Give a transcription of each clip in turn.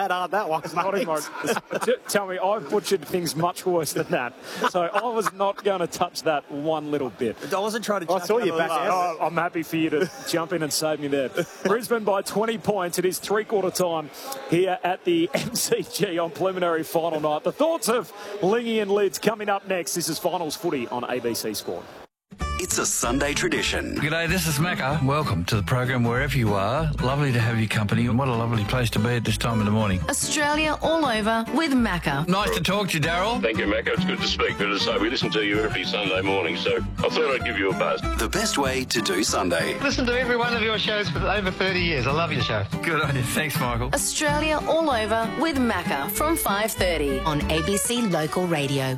that hard, that one. Tell me, I've butchered things much worse than that. So I was not going to touch that one little bit. I wasn't trying to. I saw you back out. I'm happy for you to jump in and save me there. Brisbane by 20 points. It is three-quarter time here at the MCG on preliminary final night. The thoughts of Lingy and Lids coming up next. This is Finals Footy on ABC Sport. It's a Sunday tradition. G'day, this is Macca. Welcome to the program wherever you are. Lovely to have your company, and what a lovely place to be at this time of the morning. Australia all over with Macca. Nice to talk to you, Daryl. Thank you, Macca. It's good to speak. Good to say we listen to you every Sunday morning, so I thought I'd give you a buzz. The best way to do Sunday. Listen to every one of your shows for over 30 years. I love your show. Good on you. Thanks, Michael. Australia all over with Macca from 5:30 on ABC Local Radio.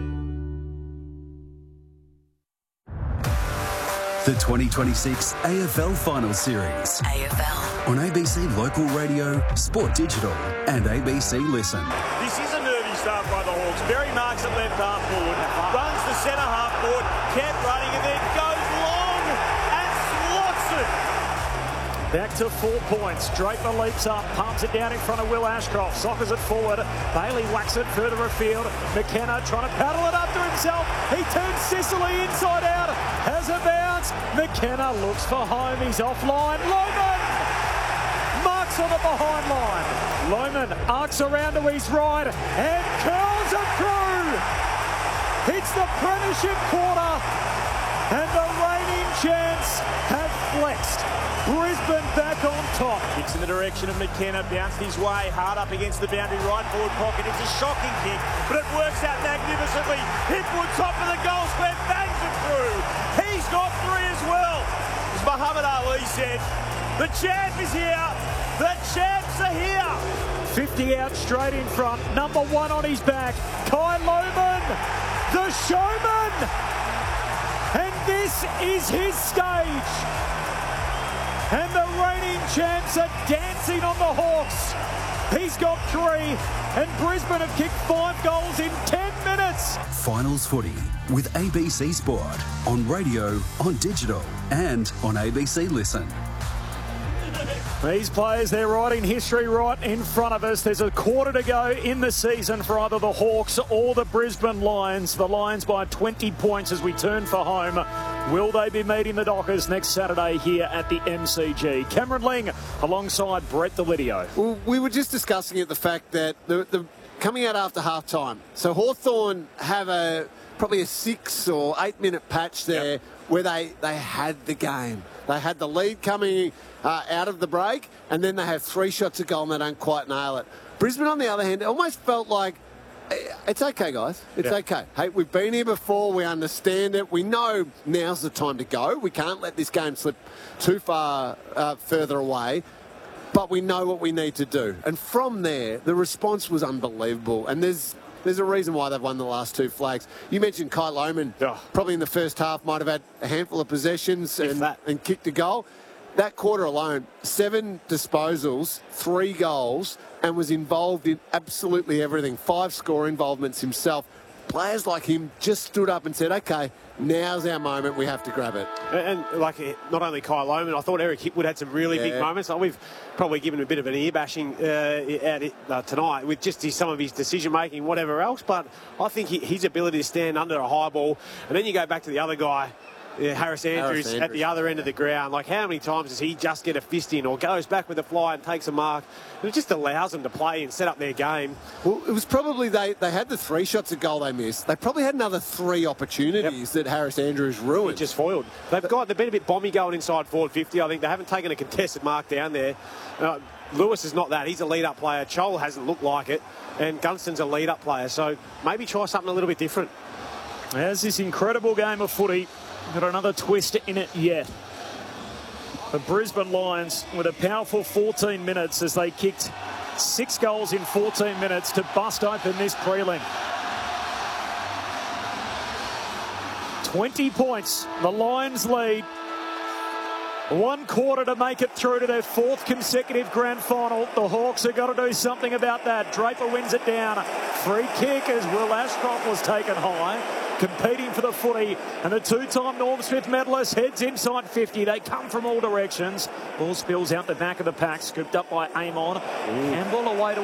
The 2026 AFL Finals Series. AFL. On ABC Local Radio, Sport Digital and ABC Listen. This is a nervy start by the Hawks. Berry marks at left half forward, runs the centre half forward, kept running and then goes long and slots it. Back to 4 points. Draper leaps up, palms it down in front of Will Ashcroft, soccers it forward. Bailey whacks it further afield. McKenna trying to paddle it up to himself. He turns Sicily inside out. Has a bounce. McKenna looks for home. He's offline. Lohmann marks on the behind line. Lohmann arcs around to his right and curls it through. Hits the premiership quarter and the reigning champs have flexed. Brisbane back on top. Kicks in the direction of McKenna, bounced his way hard up against the boundary right forward pocket. It's a shocking kick, but it works out magnificently. Hipwood top of the goal square, bangs it through. He's got three as well. As Muhammad Ali said, the champ is here. The champs are here. 50 out straight in front. Number one on his back. Kai Lohmann, the showman. And this is his stage. And the reigning champs are dancing on the Hawks. He's got three, and Brisbane have kicked 5 goals in 10 minutes. Finals Footy with ABC Sport. On radio, on digital, and on ABC Listen. These players, they're writing history right in front of us. There's a quarter to go in the season for either the Hawks or the Brisbane Lions. The Lions by 20 points as we turn for home. Will they be meeting the Dockers next Saturday here at the MCG? Cameron Ling alongside Brett Delidio. Well, we were just discussing the fact that the coming out after half time. So Hawthorn have probably a 6 or 8 minute patch there where they had the game. They had the lead coming out of the break, and then they have 3 shots at goal and they don't quite nail it. Brisbane, on the other hand, it almost felt like it's okay, guys. It's okay. Hey, we've been here before. We understand it. We know now's the time to go. We can't let this game slip too far further away. But we know what we need to do. And from there, the response was unbelievable. And there's a reason why they've won the last 2 flags. You mentioned Kai Lohmann. Probably in the first half might have had a handful of possessions and kicked a goal. That quarter alone, 7 disposals, 3 goals, and was involved in absolutely everything. 5 score involvements himself. Players like him just stood up and said, okay, now's our moment, we have to grab it. And like, not only Kai Lohmann, I thought Eric Hipwood had some really big moments. Like, we've probably given him a bit of an ear bashing tonight with just some of his decision making, whatever else. But I think his ability to stand under a high ball, and then you go back to the other guy, Harris Andrews at the other end of the ground. Like, how many times does he just get a fist in or goes back with a fly and takes a mark? It just allows them to play and set up their game. Well, it was probably they had the 3 shots at goal they missed. They probably had another 3 opportunities that Harris Andrews ruined. He just foiled. They've been a bit bomby going inside forward 50. I think they haven't taken a contested mark down there. Lewis is not that. He's a lead-up player. Chol hasn't looked like it. And Gunston's a lead-up player. So maybe try something a little bit different. There's this incredible game of footy. Got another twist in it yet. The Brisbane Lions with a powerful 14 minutes as they kicked 6 goals in 14 minutes to bust open this prelim. 20 points. The Lions lead. 1 quarter to make it through to their 4th consecutive grand final. The Hawks have got to do something about that. Draper wins it down. Free kick as Will Ashcroft was taken high. Competing for the footy, and the 2-time Norm Smith medalist heads inside 50. They come from all directions. Ball spills out the back of the pack, scooped up by Amon. Handball away to